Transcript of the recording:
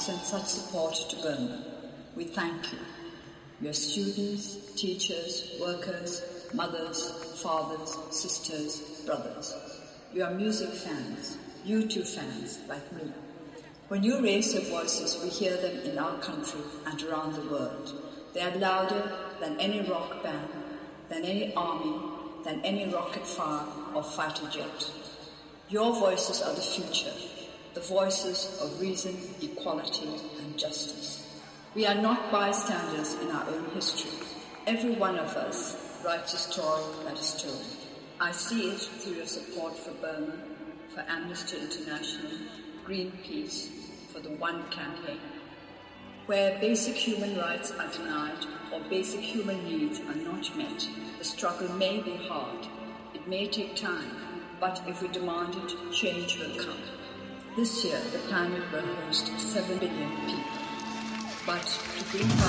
sent such support to Burma. We thank you. Your students, teachers, workers, mothers, fathers, sisters, brothers. You are music fans, U2 fans like me. When you raise your voices, we hear them in our country and around the world. They are louder than any rock band, than any army, than any rocket fire or fighter jet. Your voices are the future, the voices of reason, equality, and justice. We are not bystanders in our own history. Every one of us writes a story that is told. I see it through your support for Burma, for Amnesty International, Greenpeace, for the One campaign. Where basic human rights are denied or basic human needs are not met, the struggle may be hard. It may take time, but if we demand it, change will come. This year, the planet will host 7 billion people. But to bring